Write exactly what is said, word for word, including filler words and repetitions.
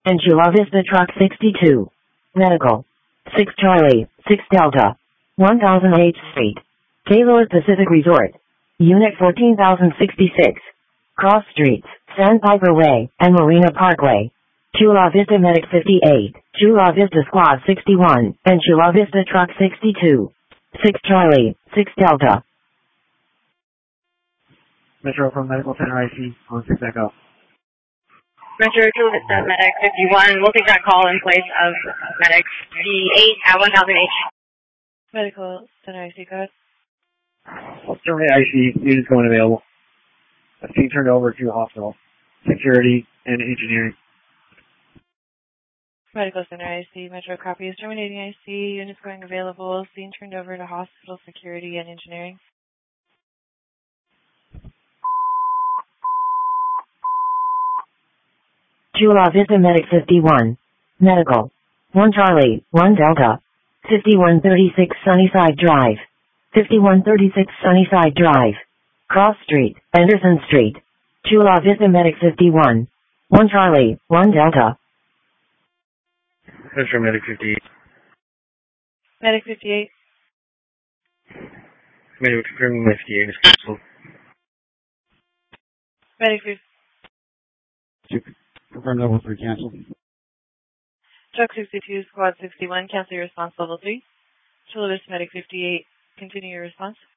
and Chula Vista Truck sixty-two. Medical. six Charlie, six Delta. one thousand H Street. Gaylord Pacific Resort. Unit fourteen thousand sixty-six. Cross Streets, Sandpiper Way, and Marina Parkway. Chula Vista Medic fifty-eight, Chula Vista Squad sixty-one, and Chula Vista Truck sixty-two. six Charlie, six Delta. Metro from Medical Center I C, on six Echo. Metro Chula Vista Medic fifty-one, we'll take that call in place of Medic fifty-eight at one thousand H. Medical Center I C, go ahead. Terminate I C, units going available. That's being turned over to hospital, security, and engineering. Medical Center I C, Metro copy is terminating I C, units going available, scene turned over to hospital, security, and engineering. Chula Vista Medic fifty-one. Medical. one Charlie, one Delta. fifty-one thirty-six Sunnyside Drive. fifty-one thirty-six Sunnyside Drive. Cross Street, Anderson Street. Chula Vista Medic fifty-one. one Charlie, one Delta. Metro Medic fifty-eight. Medic fifty-eight. Medic confirming fifty-eight is canceled. Medic fifty-eight. Confirm level three canceled. Truck sixty-two, Squad sixty-one, cancel your response level three. Chula Vista Medic fifty-eight, continue your response.